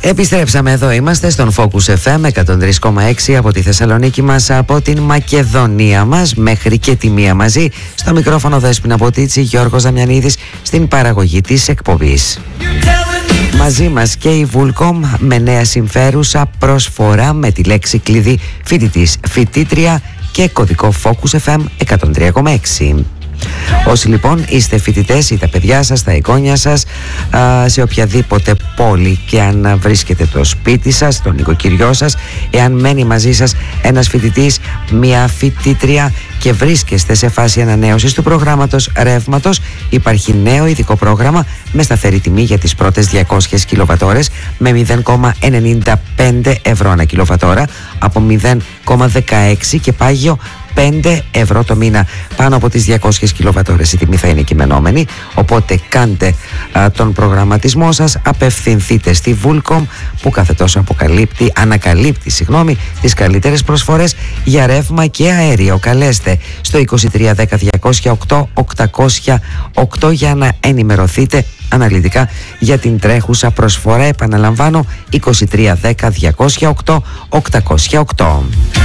Επιστρέψαμε, εδώ είμαστε στον Focus FM 103,6 από τη Θεσσαλονίκη μας, από την Μακεδονία μας μέχρι και τη μία μαζί. Στο μικρόφωνο Δέσποινα Ποτίτσι, Γιώργος Δαμιανίδης στην παραγωγή της εκπομπής. Μαζί μας και η Vulcom με νέα συμφέρουσα προσφορά με τη λέξη κλειδί φοιτητής/φοιτήτρια και κωδικό Focus FM 103,6. Όσοι λοιπόν είστε φοιτητές ή τα παιδιά σας, τα εγγόνια σας, σε οποιαδήποτε πόλη και αν βρίσκεται το σπίτι σας, το νοικοκυριό σας, εάν μένει μαζί σας ένας φοιτητής, μια φοιτήτρια και βρίσκεστε σε φάση ανανέωσης του προγράμματος ρεύματος, υπάρχει νέο ειδικό πρόγραμμα με σταθερή τιμή για τις πρώτες 200 κιλοβατόρες με 0,95 ευρώ ανά κιλοβατόρα από 0,16 και πάγιο 5 ευρώ το μήνα. Πάνω από τις 200 κιλοβατόρες η τιμή θα είναι κειμενόμενη, οπότε κάντε τον προγραμματισμό σας, απευθυνθείτε στη Vulcom που κάθε τόσο ανακαλύπτει τις καλύτερες προσφορές για ρεύμα και αέριο. Καλέστε στο 2310 208 808 για να ενημερωθείτε αναλυτικά για την τρέχουσα προσφορά. Επαναλαμβάνω, 2310 208 808.